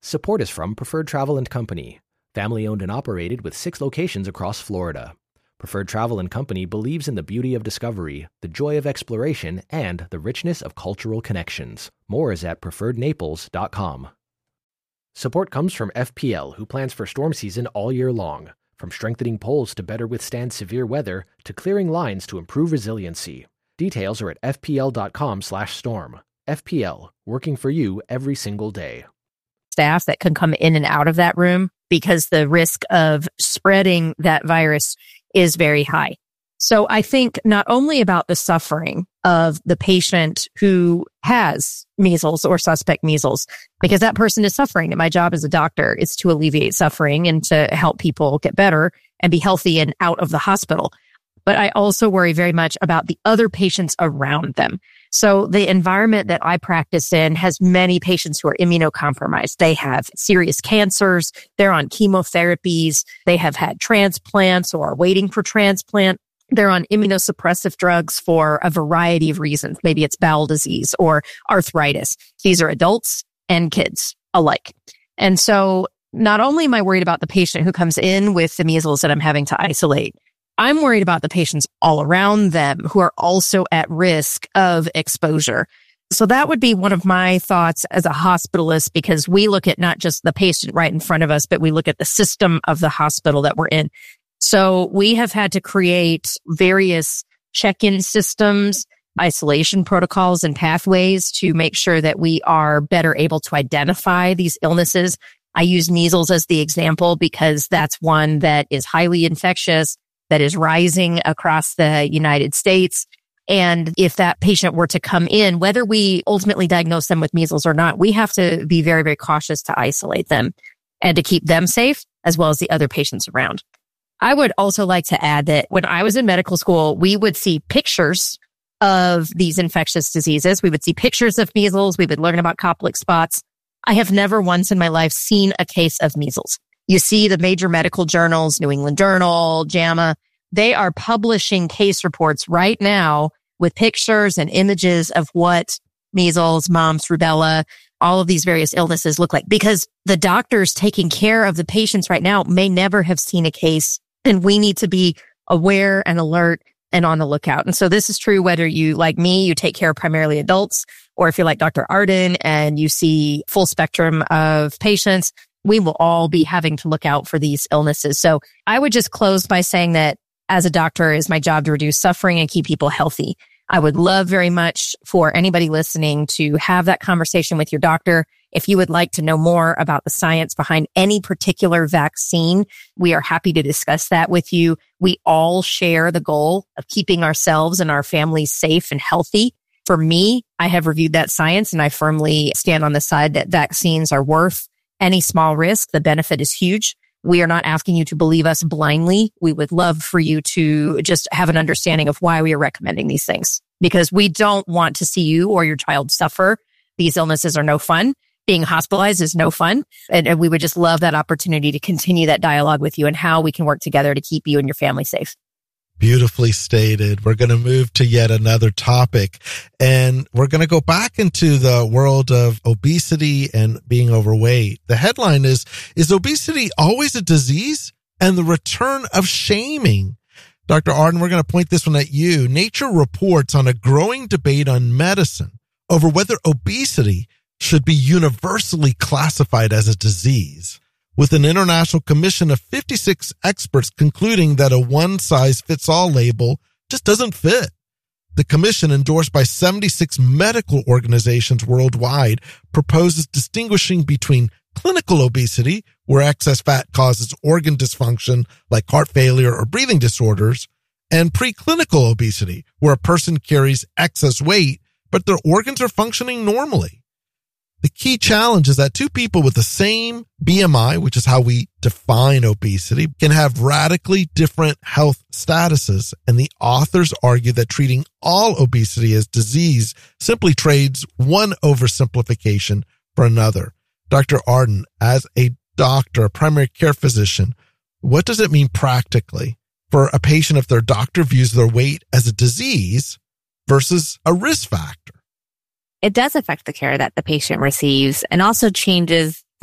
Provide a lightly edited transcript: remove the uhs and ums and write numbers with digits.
Support is from Preferred Travel & Company, family-owned and operated with 6 locations across Florida. Preferred Travel & Company believes in the beauty of discovery, the joy of exploration, and the richness of cultural connections. More is at preferrednaples.com. Support comes from FPL, who plans for storm season all year long. From strengthening poles to better withstand severe weather, to clearing lines to improve resiliency. Details are at fpl.com/storm. FPL, working for you every single day. Staff that can come in and out of that room because the risk of spreading that virus is very high. So I think not only about the suffering of the patient who has measles or suspect measles, because that person is suffering. And my job as a doctor is to alleviate suffering and to help people get better and be healthy and out of the hospital. But I also worry very much about the other patients around them. So the environment that I practice in has many patients who are immunocompromised. They have serious cancers. They're on chemotherapies. They have had transplants or are waiting for transplant. They're on immunosuppressive drugs for a variety of reasons. Maybe it's bowel disease or arthritis. These are adults and kids alike. And so not only am I worried about the patient who comes in with the measles that I'm having to isolate, I'm worried about the patients all around them who are also at risk of exposure. So that would be one of my thoughts as a hospitalist, because we look at not just the patient right in front of us, but we look at the system of the hospital that we're in. So we have had to create various check-in systems, isolation protocols, and pathways to make sure that we are better able to identify these illnesses. I use measles as the example because that's one that is highly infectious, that is rising across the United States. And if that patient were to come in, whether we ultimately diagnose them with measles or not, we have to be very, very cautious to isolate them and to keep them safe as well as the other patients around. I would also like to add that when I was in medical school, we would see pictures of these infectious diseases. We would see pictures of measles. We would learn about Koplik spots. I have never once in my life seen a case of measles. You see the major medical journals, New England Journal, JAMA, they are publishing case reports right now with pictures and images of what measles, mumps, rubella, all of these various illnesses look like, because the doctors taking care of the patients right now may never have seen a case, and we need to be aware and alert and on the lookout. And so this is true whether you, like me, you take care of primarily adults, or if you're like Dr. Arden and you see full spectrum of patients. We will all be having to look out for these illnesses. So I would just close by saying that as a doctor, it is my job to reduce suffering and keep people healthy. I would love very much for anybody listening to have that conversation with your doctor. If you would like to know more about the science behind any particular vaccine, we are happy to discuss that with you. We all share the goal of keeping ourselves and our families safe and healthy. For me, I have reviewed that science and I firmly stand on the side that vaccines are worth any small risk. The benefit is huge. We are not asking you to believe us blindly. We would love for you to just have an understanding of why we are recommending these things, because we don't want to see you or your child suffer. These illnesses are no fun. Being hospitalized is no fun. And we would just love that opportunity to continue that dialogue with you and how we can work together to keep you and your family safe. Beautifully stated. We're going to move to yet another topic, and we're going to go back into the world of obesity and being overweight. The headline is obesity always a disease? And the return of shaming. Dr. Arden, we're going to point this one at you. Nature reports on a growing debate on medicine over whether obesity should be universally classified as a disease, with an international commission of 56 experts concluding that a one-size-fits-all label just doesn't fit. The commission, endorsed by 76 medical organizations worldwide, proposes distinguishing between clinical obesity, where excess fat causes organ dysfunction like heart failure or breathing disorders, and preclinical obesity, where a person carries excess weight, but their organs are functioning normally. The key challenge is that two people with the same BMI, which is how we define obesity, can have radically different health statuses. And the authors argue that treating all obesity as disease simply trades one oversimplification for another. Dr. Arden, as a doctor, a primary care physician, what does it mean practically for a patient if their doctor views their weight as a disease versus a risk factor? It does affect the care that the patient receives and also changes